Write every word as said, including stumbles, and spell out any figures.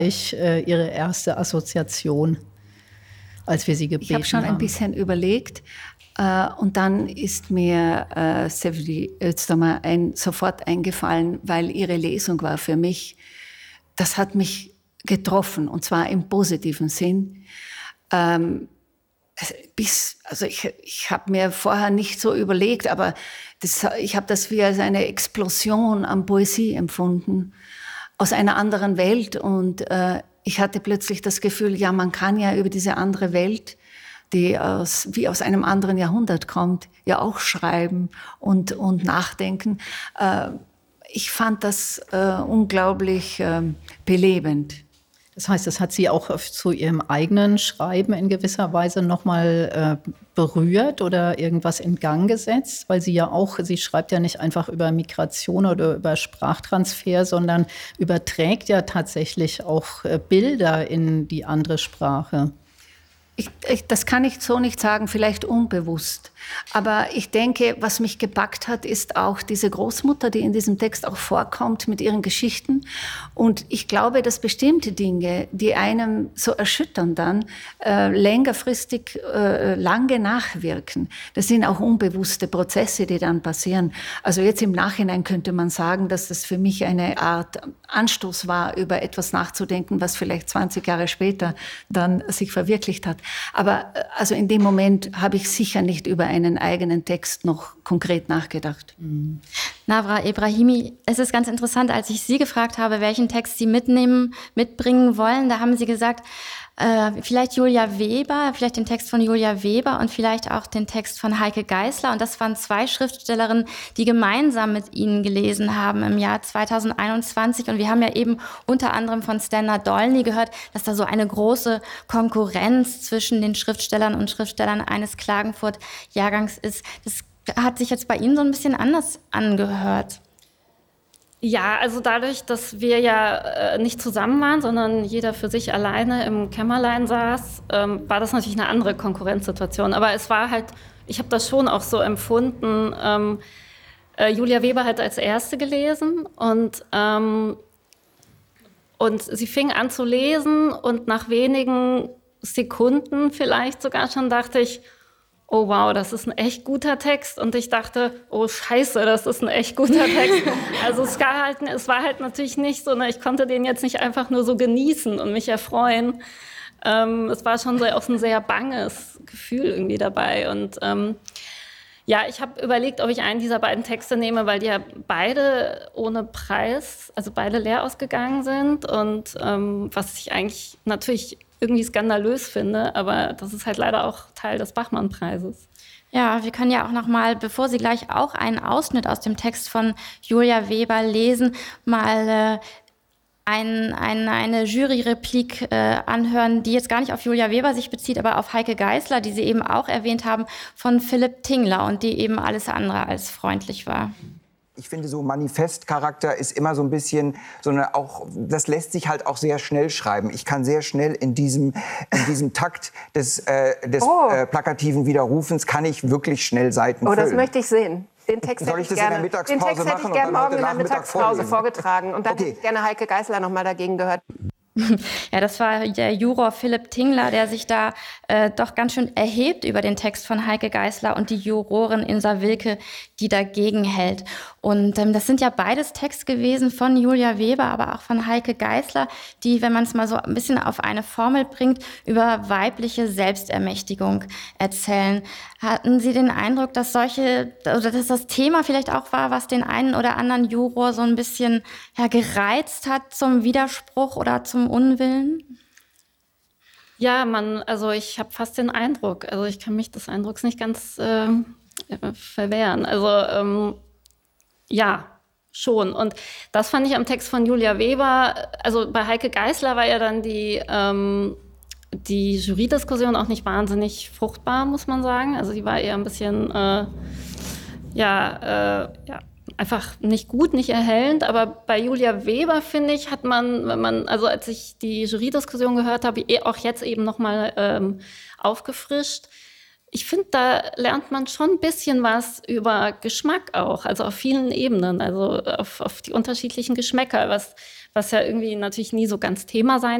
Ich, äh, Ihre erste Assoziation, als wir Sie gebeten haben? Ich habe schon ein bisschen überlegt. Äh, und dann ist mir äh, Sevgi Özdemir ein, sofort eingefallen, weil ihre Lesung war für mich, das hat mich getroffen, und zwar im positiven Sinn. Ähm, bis, also ich, ich habe mir vorher nicht so überlegt, aber das, ich habe das wie als eine Explosion an Poesie empfunden, aus einer anderen Welt. Und äh, ich hatte plötzlich das Gefühl, ja, man kann ja über diese andere Welt, die aus, wie aus einem anderen Jahrhundert kommt, ja auch schreiben und, und nachdenken. Äh, ich fand das äh, unglaublich äh, belebend. Das heißt, das hat Sie auch zu Ihrem eigenen Schreiben in gewisser Weise nochmal äh, berührt oder irgendwas in Gang gesetzt? Weil Sie ja auch, Sie schreibt ja nicht einfach über Migration oder über Sprachtransfer, sondern überträgt ja tatsächlich auch äh, Bilder in die andere Sprache. Ich, ich, das kann ich so nicht sagen, vielleicht unbewusst. Aber ich denke, was mich gepackt hat, ist auch diese Großmutter, die in diesem Text auch vorkommt mit ihren Geschichten. Und ich glaube, dass bestimmte Dinge, die einem so erschüttern dann, äh, längerfristig äh, lange nachwirken. Das sind auch unbewusste Prozesse, die dann passieren. Also jetzt im Nachhinein könnte man sagen, dass das für mich eine Art Anstoß war, über etwas nachzudenken, was vielleicht zwanzig Jahre später dann sich verwirklicht hat. Aber also in dem Moment habe ich sicher nicht über einen eigenen Text noch konkret nachgedacht. Mhm. Nawra Ebrahimi, es ist ganz interessant, als ich Sie gefragt habe, welchen Text Sie mitnehmen, mitbringen wollen, da haben Sie gesagt, äh, vielleicht Julia Weber, vielleicht den Text von Julia Weber und vielleicht auch den Text von Heike Geisler. Und das waren zwei Schriftstellerinnen, die gemeinsam mit Ihnen gelesen haben im Jahr zweitausendeinundzwanzig. Und wir haben ja eben unter anderem von Stena Dolny gehört, dass da so eine große Konkurrenz zwischen den Schriftstellern und Schriftstellern eines Klagenfurt-Jahrgangs ist. Das hat sich jetzt bei Ihnen so ein bisschen anders angehört. Ja, also dadurch, dass wir ja äh, nicht zusammen waren, sondern jeder für sich alleine im Kämmerlein saß, ähm, war das natürlich eine andere Konkurrenzsituation. Aber es war halt, ich habe das schon auch so empfunden, ähm, äh, Julia Weber hat als Erste gelesen und, ähm, und sie fing an zu lesen und nach wenigen Sekunden vielleicht sogar schon dachte ich, oh wow, das ist ein echt guter Text. Und ich dachte, oh scheiße, das ist ein echt guter Text. Also es war halt, es war halt natürlich nicht so, ne, ich konnte den jetzt nicht einfach nur so genießen und mich erfreuen. Ähm, es war schon so auch ein sehr banges Gefühl irgendwie dabei. Und ähm, ja, ich habe überlegt, ob ich einen dieser beiden Texte nehme, weil die ja beide ohne Preis, also beide leer ausgegangen sind. Und ähm, was ich eigentlich natürlich irgendwie skandalös finde, aber das ist halt leider auch Teil des Bachmann-Preises. Ja, wir können ja auch noch mal, bevor Sie gleich auch einen Ausschnitt aus dem Text von Julia Weber lesen, mal äh, ein, ein, eine Jury-Replik äh, anhören, die jetzt gar nicht auf Julia Weber sich bezieht, aber auf Heike Geisler, die Sie eben auch erwähnt haben, von Philipp Tingler und die eben alles andere als freundlich war. Ich finde, so Manifestcharakter ist immer so ein bisschen, so eine auch, das lässt sich halt auch sehr schnell schreiben. Ich kann sehr schnell in diesem, in diesem Takt des, äh, des oh. äh, plakativen Widerrufens, kann ich wirklich schnell Seiten füllen. Oh, das möchte ich sehen. Den Text Soll hätte ich das gerne, in der Mittagspause den Text hätte ich gerne morgen in der Mittagspause vorgetragen. Und dann okay. hätte ich gerne Heike Geisler noch mal dagegen gehört. Ja, das war der Juror Philipp Tingler, der sich da äh, doch ganz schön erhebt über den Text von Heike Geisler und die Jurorin Insa Wilke, die dagegen hält. Und ähm, das sind ja beides Texte gewesen von Julia Weber, aber auch von Heike Geisler, die, wenn man es mal so ein bisschen auf eine Formel bringt, über weibliche Selbstermächtigung erzählen. Hatten Sie den Eindruck, dass solche, oder dass das Thema vielleicht auch war, was den einen oder anderen Juror so ein bisschen ja, gereizt hat zum Widerspruch oder zum Unwillen? Ja, man, also ich habe fast den Eindruck, also ich kann mich des Eindrucks nicht ganz äh, verwehren. Also ähm, ja, schon. Und das fand ich am Text von Julia Weber, also bei Heike Geisler war ja dann die, ähm, die Jury-Diskussion auch nicht wahnsinnig fruchtbar, muss man sagen. Also die war eher ein bisschen, äh, ja, äh, ja, einfach nicht gut, nicht erhellend. Aber bei Julia Weber, finde ich, hat man, wenn man, also als ich die Jury-Diskussion gehört habe, auch jetzt eben nochmal ähm, aufgefrischt, ich finde, da lernt man schon ein bisschen was über Geschmack auch, also auf vielen Ebenen, also auf, auf die unterschiedlichen Geschmäcker, was, was ja irgendwie natürlich nie so ganz Thema sein